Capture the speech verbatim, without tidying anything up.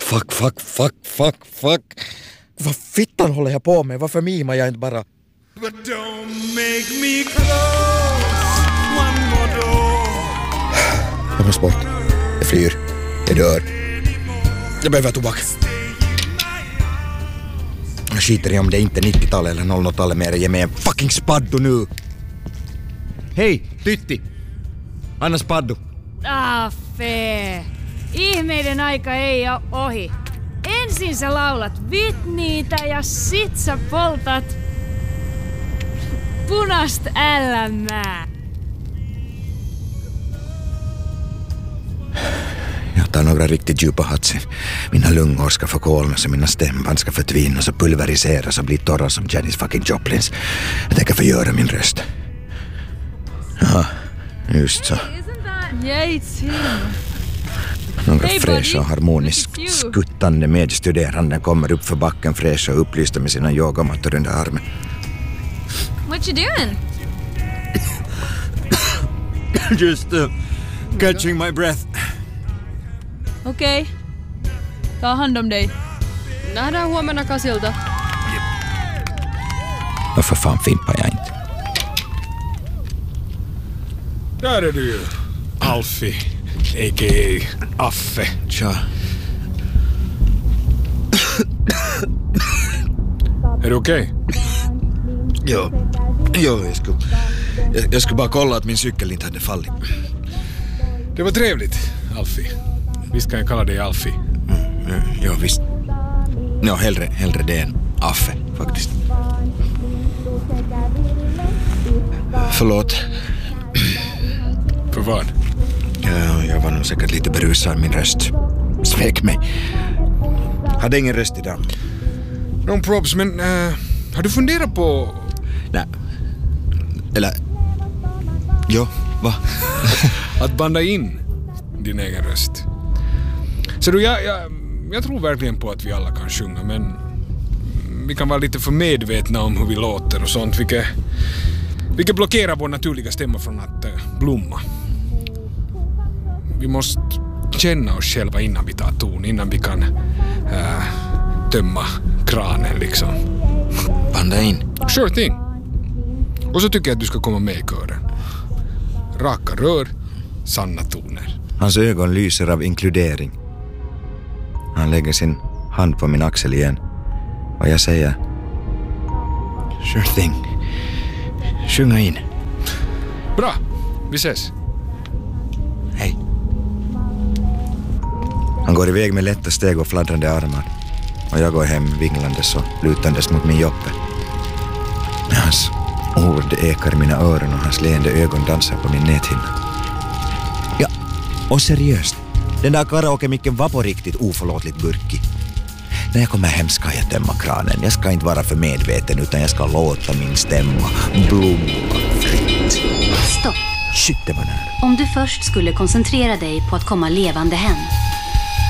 Fuck, fuck, fuck, fuck, fuck. Vad fittan håller jag på med? Varför mimar jag inte bara? But don't make me close one more door. Jag måste bort. Jag flyr. Jag dör. Jag behöver tobak. Jag skiter i om det är inte nittiotalet eller noll noll-talet mer. Ge mig en fucking spaddo nu. Hei, tytti. Anna spaddo. Affe. Ihmeiden aika ei ole ohi. Ensin sä laulat Whitneytä ja sit sä poltat punast älämää. Jag tar några riktigt djupa hatser. Mina lungor ska förkolnas och mina stämband ska förtvinas och pulveriseras och bli torra som Janis fucking Joplins. Jag tänker förgöra min röst. Ja, just så. Yeah, it's him. Några Hey, fräscha och buddy. harmoniskt It's you. skuttande medstuderande kommer upp för backen fräscha och upplysta med sina yogamattor under armen. What you doing? Just uh, catching my breath. Okei. Okay. Ta hand om dig. Nähdään huomenna Kasilta. Varför fan fimpar jag inte? Där är du ju. Alfie, a k a. Affe. Tja. Är du okej? Jo, jo jag, skulle, jag, jag skulle bara kolla att min cykel inte hade fallit. Det var trevligt, Alfie. Visst kan jag kalla dig Alfie. Mm, jo, visst. Ja, hellre, hellre det än Affe, faktiskt. Förlåt. För vad? Ja, jag var nog säkert lite berusad. Min röst svek mig. Hade ingen röst idag. Non props, men uh, har du funderat på... Nej. Eller... Jo, va? att banda in din egen röst? Så du, jag, jag, jag tror verkligen på att vi alla kan sjunga, men vi kan vara lite för medvetna om hur vi låter och sånt, vilket, vilket blockerar vår naturliga stämma från att uh, blomma. Vi måste känna oss själva innan vi tar ton, innan vi kan uh, tömma kranen liksom. Banda in. Sure thing. Och så tycker jag att du ska komma med i kören. Raka rör, sanna toner. Hans ögon lyser av inkludering. Han lägger sin hand på min axel igen. Och jag säger... Sure thing. Sjunga in. Bra, vi ses. Hej. Han går iväg med lätta steg och fladdrande armar. Och jag går hem vinglandes och lutandes mot min joppe. Men hans ord ekar i mina öron och hans leende ögon dansar på min näthinna. Ja, och seriöst. Den där karaoke-micken var på riktigt oförlåtligt burkig. När jag kommer hem ska jag tömma kranen. Jag ska inte vara för medveten utan jag ska låta min stämma blomma fritt. Stopp. Shit, det var nära. Om du först skulle koncentrera dig på att komma levande hem